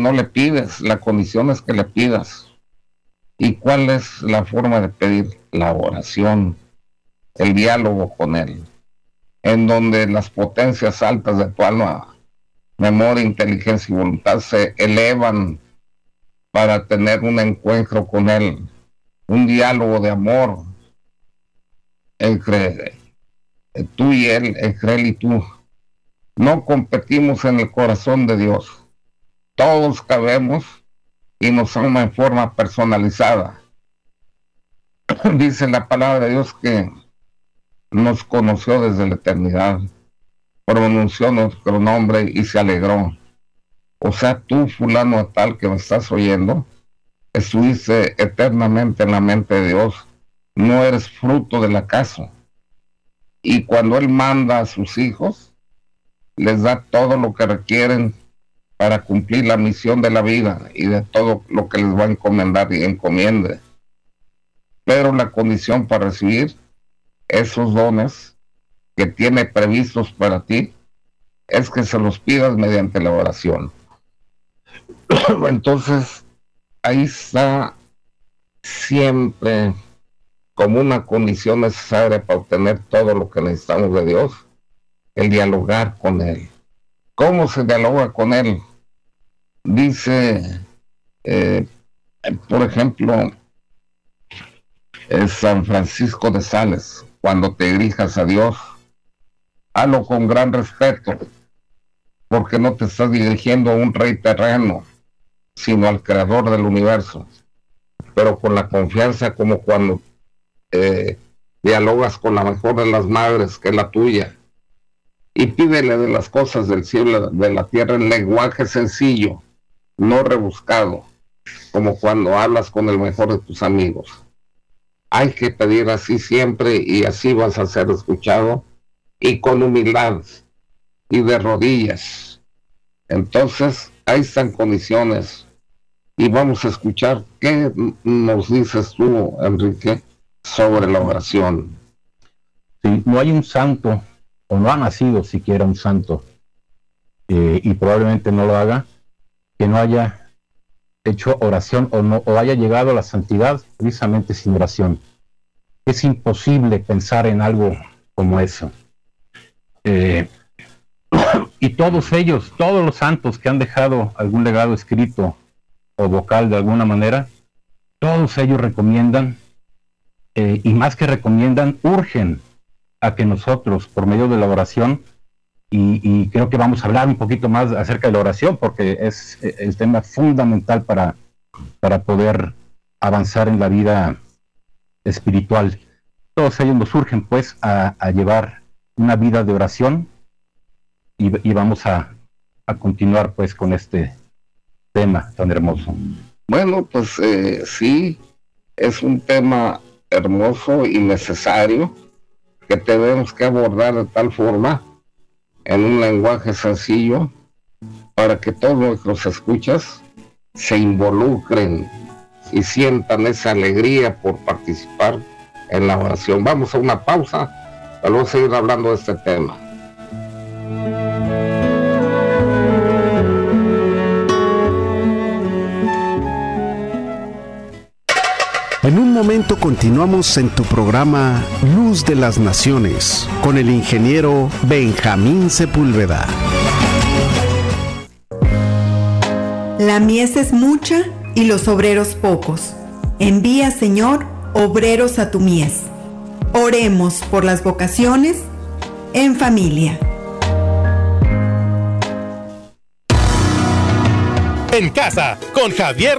no le pides, la condición es que le pidas. ¿Y cuál es la forma de pedir? La oración, el diálogo con Él, en donde las potencias altas de tu alma, memoria, inteligencia y voluntad se elevan para tener un encuentro con Él, un diálogo de amor entre tú y Él, entre Él y tú. No competimos en el corazón de Dios. Todos cabemos y nos ama en forma personalizada. Dice la palabra de Dios que nos conoció desde la eternidad, pronunció nuestro nombre y se alegró. O sea, tú, fulano tal que me estás oyendo, estuviste eternamente en la mente de Dios, no eres fruto del acaso. Y cuando Él manda a sus hijos, les da todo lo que requieren para cumplir la misión de la vida y de todo lo que les va a encomendar y encomiende. Pero la condición para recibir esos dones que tiene previstos para ti es que se los pidas mediante la oración. Entonces, ahí está siempre como una condición necesaria para obtener todo lo que necesitamos de Dios, el dialogar con Él. ¿Cómo se dialoga con Él? Dice, por ejemplo, San Francisco de Sales, cuando te dirijas a Dios, hazlo con gran respeto, porque no te estás dirigiendo a un rey terreno, sino al creador del universo, pero con la confianza como cuando dialogas con la mejor de las madres, que es la tuya, y pídele de las cosas del cielo, de la tierra, en lenguaje sencillo, no rebuscado, como cuando hablas con el mejor de tus amigos. Hay que pedir así siempre y así vas a ser escuchado, y con humildad y de rodillas. Entonces, ahí están condiciones y vamos a escuchar qué nos dices tú, Enrique, sobre la oración. Sí, no hay un santo, o no ha nacido siquiera un santo, y probablemente no lo haga, que no haya hecho oración o haya llegado a la santidad precisamente sin oración. Es imposible pensar en algo como eso. Y todos ellos, todos los santos que han dejado algún legado escrito o vocal de alguna manera, todos ellos recomiendan, y más que recomiendan, urgen a que nosotros, por medio de la oración, y creo que vamos a hablar un poquito más acerca de la oración, porque es el tema fundamental para poder avanzar en la vida espiritual. Todos ellos nos urgen, pues, a llevar una vida de oración, y vamos a continuar, pues, con este tema tan hermoso. Bueno, pues sí, es un tema hermoso y necesario que tenemos que abordar de tal forma, en un lenguaje sencillo, para que todos nuestros escuchas se involucren y sientan esa alegría por participar en la oración. Vamos a una pausa, para luego seguir hablando de este tema. En un momento continuamos en tu programa Luz de las Naciones con el ingeniero Benjamín Sepúlveda. La mies es mucha y los obreros pocos. Envía, Señor, obreros a tu mies. Oremos por las vocaciones en familia. En casa con Javier